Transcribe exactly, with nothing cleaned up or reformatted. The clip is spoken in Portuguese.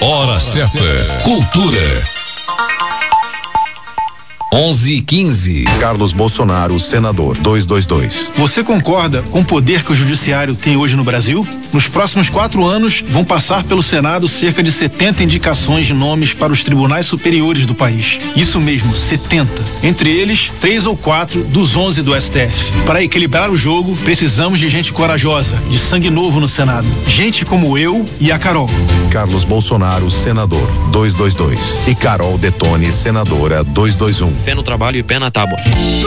Hora certa. Cultura. onze e quinze. Carlos Bolsonaro, senador, duzentos e vinte e dois. Você concorda com o poder que o judiciário tem hoje no Brasil? Nos próximos quatro anos, vão passar pelo Senado cerca de setenta indicações de nomes para os tribunais superiores do país. Isso mesmo, setenta. Entre eles, três ou quatro dos onze do S T F. Para equilibrar o jogo, precisamos de gente corajosa, de sangue novo no Senado. Gente como eu e a Carol. Carlos Bolsonaro, senador, duzentos e vinte e dois. E Carol Detone, senadora, duzentos e vinte e um. Fé no trabalho e pé na tábua.